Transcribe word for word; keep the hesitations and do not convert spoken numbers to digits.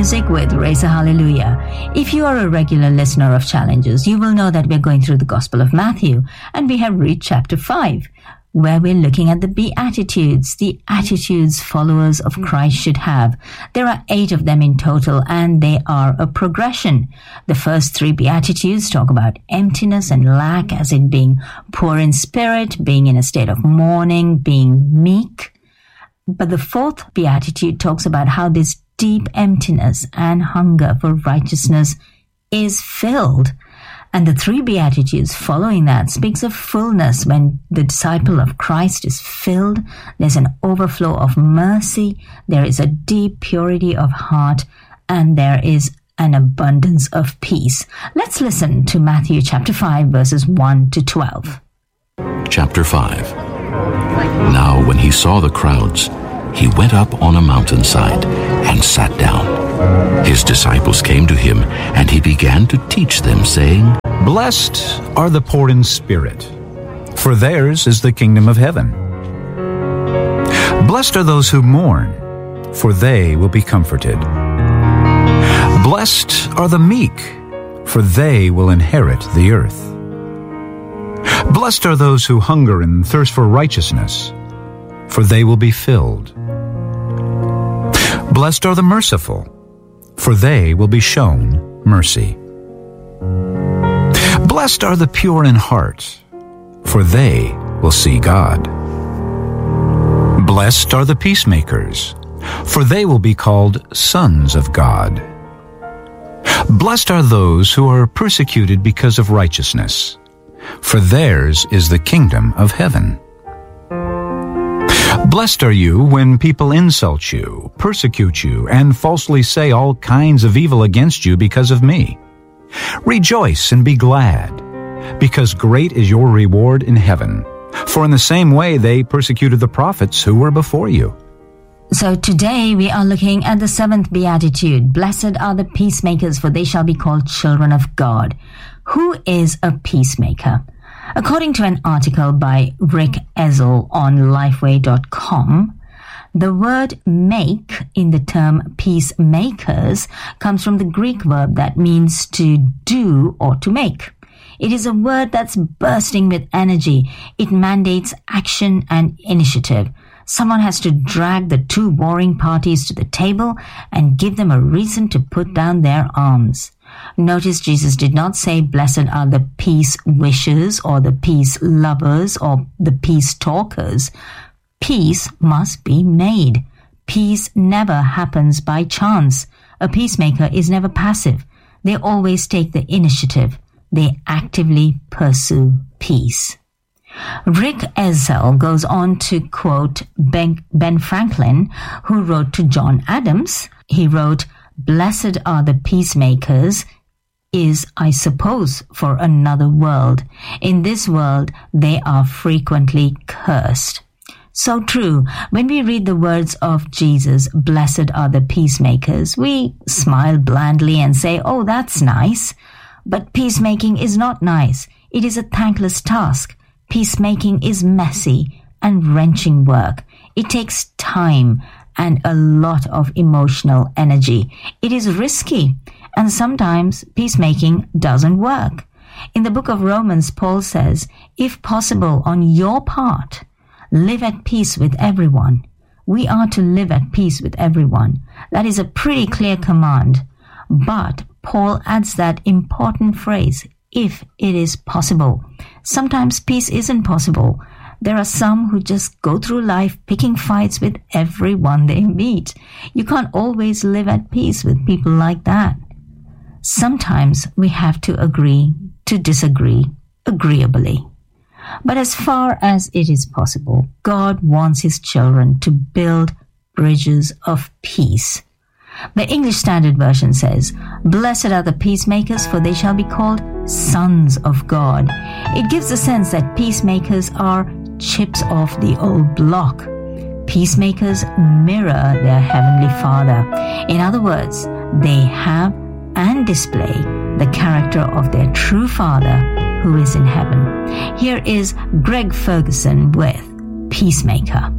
music with Raise a Hallelujah. If you are a regular listener of Challenges, you will know that we're going through the Gospel of Matthew, and we have reached chapter five, where we're looking at the Beatitudes, the attitudes followers of Christ should have. There are eight of them in total, and they are a progression. The first three Beatitudes talk about emptiness and lack, as in being poor in spirit, being in a state of mourning, being meek. But the fourth Beatitude talks about how this deep emptiness and hunger for righteousness is filled. And the three Beatitudes following that speaks of fullness. When the disciple of Christ is filled, there's an overflow of mercy, there is a deep purity of heart, and there is an abundance of peace. Let's listen to Matthew chapter five, verses one to twelve. Chapter five. Now when he saw the crowds, he went up on a mountainside and sat down. His disciples came to him, and he began to teach them, saying, Blessed are the poor in spirit, for theirs is the kingdom of heaven. Blessed are those who mourn, for they will be comforted. Blessed are the meek, for they will inherit the earth. Blessed are those who hunger and thirst for righteousness, for they will be filled. Blessed are the merciful, for they will be shown mercy. Blessed are the pure in heart, for they will see God. Blessed are the peacemakers, for they will be called sons of God. Blessed are those who are persecuted because of righteousness, for theirs is the kingdom of heaven. Blessed are you when people insult you, persecute you, and falsely say all kinds of evil against you because of me. Rejoice and be glad, because great is your reward in heaven. For in the same way they persecuted the prophets who were before you. So today we are looking at the seventh Beatitude. Blessed are the peacemakers, for they shall be called children of God. Who is a peacemaker? According to an article by Rick Ezel on lifeway dot com, the word make in the term peacemakers comes from the Greek verb that means to do or to make. It is a word that's bursting with energy. It mandates action and initiative. Someone has to drag the two warring parties to the table and give them a reason to put down their arms. Notice Jesus did not say, blessed are the peace wishers or the peace lovers or the peace talkers. Peace must be made. Peace never happens by chance. A peacemaker is never passive. They always take the initiative. They actively pursue peace. Rick Ezel goes on to quote Ben, Ben Franklin, who wrote to John Adams. He wrote, Blessed are the peacemakers is, I suppose, for another world. In this world, they are frequently cursed. So true. When we read the words of Jesus, blessed are the peacemakers, we smile blandly and say, oh, that's nice. But peacemaking is not nice. It is a thankless task. Peacemaking is messy and wrenching work. It takes time and a lot of emotional energy. It is risky, and sometimes peacemaking doesn't work. In the book of Romans, Paul says, if possible on your part, live at peace with everyone. We are to live at peace with everyone. That is a pretty clear command. But Paul adds that important phrase, if it is possible. Sometimes peace isn't possible. There are some who just go through life picking fights with everyone they meet. You can't always live at peace with people like that. Sometimes we have to agree to disagree agreeably. But as far as it is possible, God wants His children to build bridges of peace. The English Standard Version says, Blessed are the peacemakers, for they shall be called sons of God. It gives the sense that peacemakers are chips off the old block. Peacemakers mirror their Heavenly Father. In other words, they have and display the character of their true Father who is in heaven. Here is Greg Ferguson with Peacemaker.